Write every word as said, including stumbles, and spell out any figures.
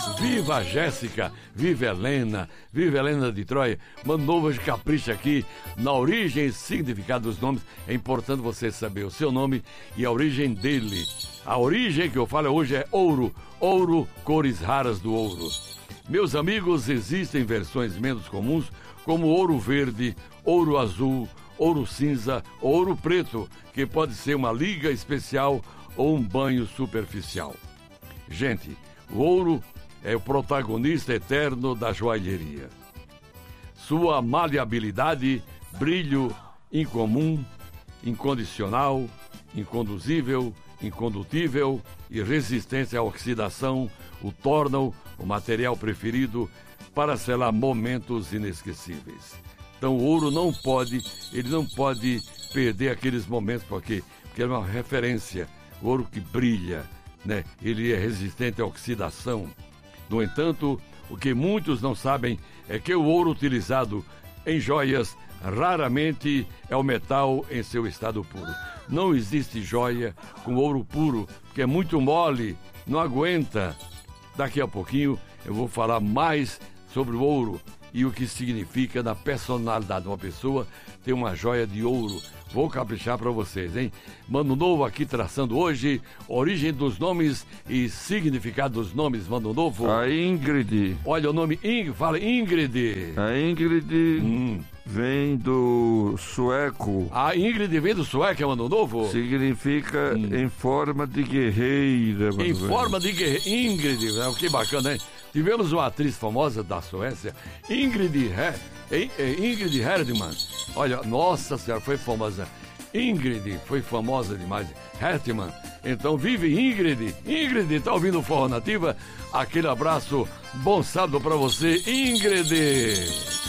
Viva a Jéssica, viva Helena, viva Helena de Troia. Mano Novo capricha aqui na origem e significado dos nomes. É importante você saber o seu nome e a origem dele. A origem que eu falo hoje é ouro, ouro, cores raras do ouro. Meus amigos, existem versões menos comuns, como ouro verde, ouro azul, ouro cinza, ouro preto, que pode ser uma liga especial ou um banho superficial. Gente, o ouro é o protagonista eterno da joalheria. Sua maleabilidade, brilho incomum, incondicional, inconduzível, incondutível e resistência à oxidação o tornam o material preferido para selar momentos inesquecíveis. Então o ouro não pode, ele não pode perder aqueles momentos, porque, porque é uma referência, o ouro que brilha, né? Ele é resistente à oxidação. No entanto, o que muitos não sabem é que o ouro utilizado em joias raramente é o metal em seu estado puro. Não existe joia com ouro puro, porque é muito mole, não aguenta. Daqui a pouquinho eu vou falar mais sobre o ouro e o que significa na personalidade de uma pessoa ter uma joia de ouro. Vou caprichar para vocês, hein? Mano Novo aqui traçando hoje origem dos nomes e significado dos nomes. Mano Novo. A Ingrid. Olha o nome Ingrid, fala Ingrid. A Ingrid hum. vem do sueco. A Ingrid vem do sueco, é Mano Novo? Significa hum. em forma de guerreira. Em forma de guerreira. Ingrid, que bacana, hein? Tivemos uma atriz famosa da Suécia, Ingrid Her... Ingrid Herdman. Olha, nossa senhora, foi famosa. Ingrid foi famosa demais. Herdman. Então vive Ingrid. Ingrid, tá ouvindo o Forró Nativa? Aquele abraço, bom sábado pra você, Ingrid.